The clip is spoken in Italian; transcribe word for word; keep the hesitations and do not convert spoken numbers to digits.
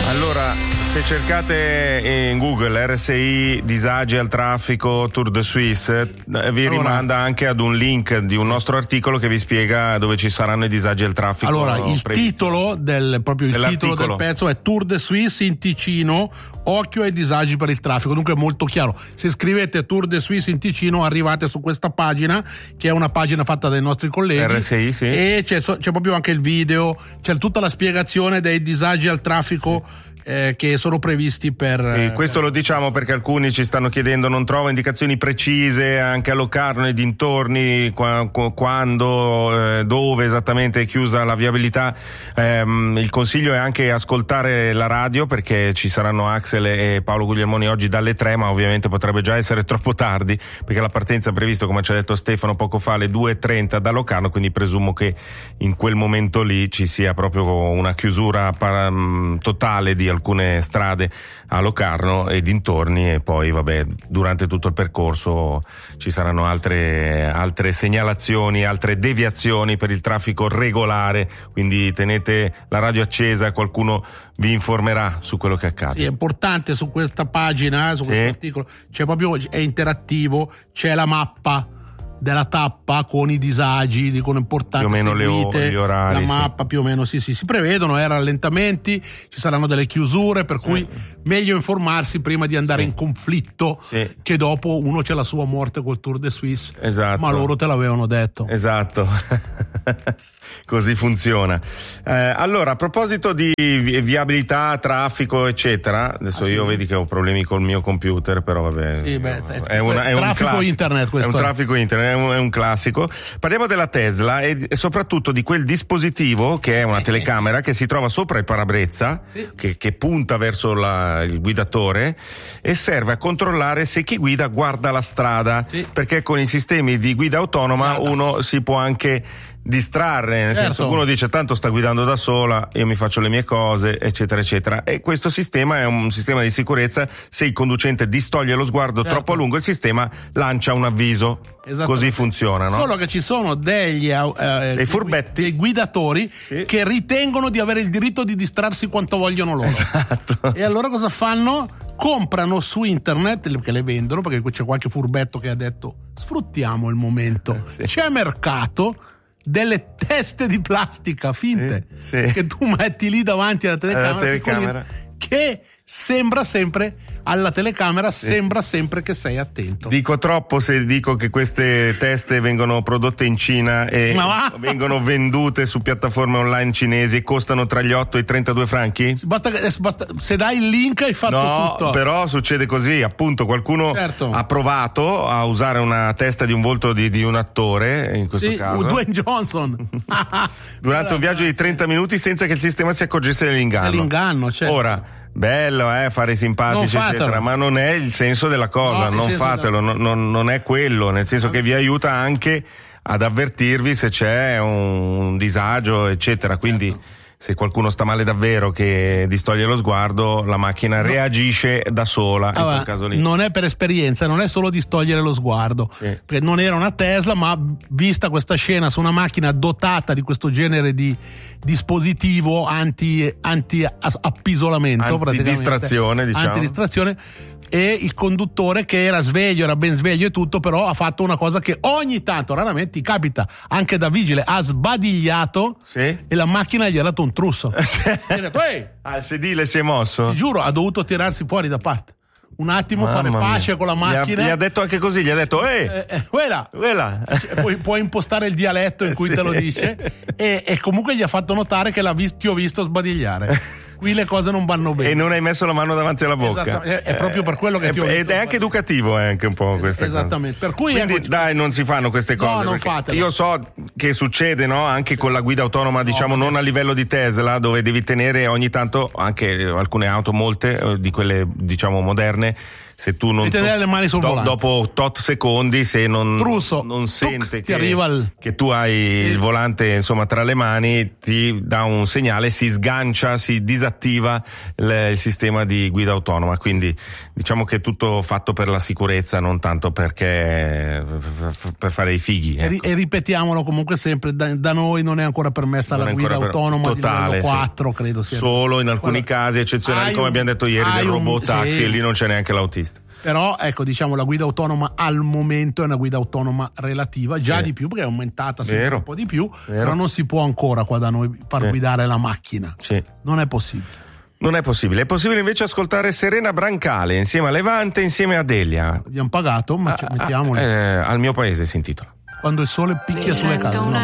Allora, se cercate in Google R S I disagi al traffico Tour de Suisse, vi allora, rimanda anche ad un link di un nostro articolo che vi spiega dove ci saranno i disagi al traffico. Allora, il previsti. titolo del proprio il titolo del pezzo è Tour de Suisse in Ticino, occhio ai disagi per il traffico. Dunque è molto chiaro. Se scrivete Tour de Suisse in Ticino arrivate su questa pagina, che è una pagina fatta dai nostri colleghi. R S I, sì. E c'è, c'è proprio anche il video, c'è tutta la spiegazione dei disagi al traffico. Sì. Eh, che sono previsti per sì, questo per... lo diciamo perché alcuni ci stanno chiedendo, non trova indicazioni precise anche a Locarno e dintorni qua, quando, eh, dove esattamente è chiusa la viabilità. ehm, il consiglio è anche ascoltare la radio, perché ci saranno Axel e Paolo Guglielmoni oggi dalle tre, ma ovviamente potrebbe già essere troppo tardi perché la partenza è prevista, come ci ha detto Stefano poco fa, alle due e trenta da Locarno, quindi presumo che in quel momento lì ci sia proprio una chiusura para, totale di alcune strade a Locarno e dintorni, e poi vabbè durante tutto il percorso ci saranno altre altre segnalazioni, altre deviazioni per il traffico regolare, quindi tenete la radio accesa, qualcuno vi informerà su quello che accade. Sì, è importante su questa pagina, su questo sì. articolo, c'è proprio, è interattivo, c'è la mappa della tappa con i disagi, dicono importanti, più o meno seguite, le, o- gli orari, la mappa sì. più o meno sì sì si prevedono eh, rallentamenti, ci saranno delle chiusure, per cui sì. meglio informarsi prima di andare sì. in conflitto, sì. che dopo uno c'è la sua morte col Tour de Suisse, esatto. ma loro te l'avevano detto. Esatto. Così funziona. Eh, allora, a proposito di vi- viabilità, traffico, eccetera, adesso ah, io sì. vedi che ho problemi col mio computer, però vabbè. Sì, beh, è, una, è traffico un classico, internet questo. È un traffico internet, è un, è un classico. Parliamo della Tesla e, e soprattutto di quel dispositivo che è una telecamera che si trova sopra il parabrezza, sì. che, che punta verso la, il guidatore e serve a controllare se chi guida guarda la strada, sì. perché con i sistemi di guida autonoma Guarda. uno si può anche distrarre, nel certo. senso che uno dice tanto sta guidando da sola, io mi faccio le mie cose, eccetera eccetera, e questo sistema è un sistema di sicurezza. Se il conducente distoglie lo sguardo certo. troppo a lungo, il sistema lancia un avviso, così funziona, no? Solo che ci sono degli eh, dei furbetti, dei guidatori sì. che ritengono di avere il diritto di distrarsi quanto vogliono loro, esatto. e allora cosa fanno? Comprano su internet, che le vendono, perché c'è qualche furbetto che ha detto sfruttiamo il momento, sì. c'è mercato, delle teste di plastica finte sì, sì. che tu metti lì davanti alla telecamera, alla telecamera. che sembra sempre alla telecamera sì. sembra sempre che sei attento. Dico troppo se dico che queste teste vengono prodotte in Cina e vengono vendute su piattaforme online cinesi e costano tra gli otto e i trentadue franchi? Basta, basta, se dai il link hai fatto no, tutto. Però succede così, appunto, qualcuno certo. ha provato a usare una testa di un volto di, di un attore, in questo sì, caso Dwayne Johnson durante un viaggio di trenta minuti senza che il sistema si accorgesse dell'inganno. Dell'inganno, certo. Ora, bello eh fare simpatici eccetera, ma non è il senso della cosa, no, non fatelo, da... non, non è quello, nel senso che vi aiuta anche ad avvertirvi se c'è un disagio eccetera, quindi certo. se qualcuno sta male davvero che distoglie lo sguardo, la macchina no. reagisce da sola allora, in quel caso lì. Non è per esperienza, non è solo distogliere lo sguardo, sì. perché non era una Tesla, ma vista questa scena su una macchina dotata di questo genere di dispositivo anti, anti appisolamento, antidistrazione, diciamo. Antidistrazione, e il conduttore che era sveglio, era ben sveglio e tutto, però ha fatto una cosa che ogni tanto, raramente ti capita anche da vigile, ha sbadigliato sì. e la macchina gli ha dato un trusso. E detto, ehi! Ah, il sedile si è mosso? Ti giuro, ha dovuto tirarsi fuori da parte un attimo, Mamma fare pace mia. con la macchina. Gli ha, gli ha detto anche così, gli ha detto ehi, eh, eh, quella. quella. Puoi, puoi impostare il dialetto in cui sì. te lo dice, e, e comunque gli ha fatto notare che l'ha vis- ti ho visto sbadigliare. Qui le cose non vanno bene. E non hai messo la mano davanti alla bocca. È, è proprio per quello che eh, ti ho visto. Ed è anche educativo, è anche un po' questa Esattamente. cosa. Per cui Quindi ecco, dai, non si fanno queste cose. No, non fatelo. Io so che succede, no? Anche con la guida autonoma, diciamo, no, non a livello di Tesla, dove devi tenere ogni tanto, anche alcune auto, molte di quelle, diciamo, moderne, se tu non di tenere le mani sul do, volante. dopo tot secondi, se non, Trusso, non sente tuc, che, arriva il... che tu hai sì. il volante insomma tra le mani, ti dà un segnale, si sgancia, si disattiva il, il sistema di guida autonoma. Quindi diciamo che è tutto fatto per la sicurezza, non tanto perché per fare i fighi, ecco. E, e ripetiamolo comunque sempre, da, da noi non è ancora permessa non la guida per... autonoma totale, di livello quattro, sì. credo sia. Solo in alcuni Guarda, casi eccezionali, come un, abbiamo detto ieri, del robot un, taxi, sì. e lì non c'è neanche l'autista. Però ecco, diciamo, la guida autonoma al momento è una guida autonoma relativa, già sì. di più, perché è aumentata sempre un po' di più, Vero. però non si può ancora qua da noi far sì. guidare la macchina. Sì. Non è possibile. Non è possibile. È possibile invece ascoltare Serena Brancale insieme a Levante, insieme a Delia. Abbiamo pagato, ma ah, mettiamoli. Eh, al mio paese si intitola. Quando il sole picchia sulle case.